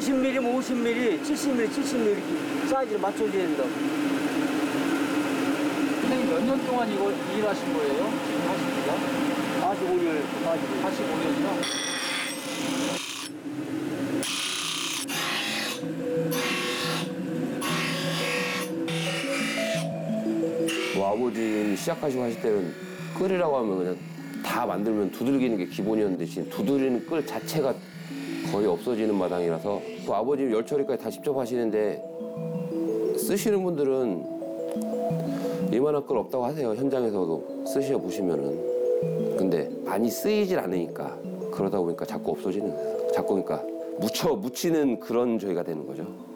50mm면 50mm, 70mm, 70mm 이렇게 사이즈를 맞춰줘야 된다. 선생님 몇 년 동안 이거 일하신 거예요? 지금 하신 지가? 45년, 45년이요? 뭐 아버지 시작하시고 하실 때는 끌이라고 하면 그냥 다 만들면 두들기는 게 기본이었는데 지금 두드리는 끌 자체가 거의 없어지는 마당이라서 또 아버지 열처리까지 다 직접 하시는데 쓰시는 분들은 이만한 끌 없다고 하세요. 현장에서도 쓰셔 보시면은. 근데 많이 쓰이질 않으니까 그러다 보니까 자꾸 없어지는 거예요. 자꾸 그러니까 묻히는 그런 저희가 되는 거죠.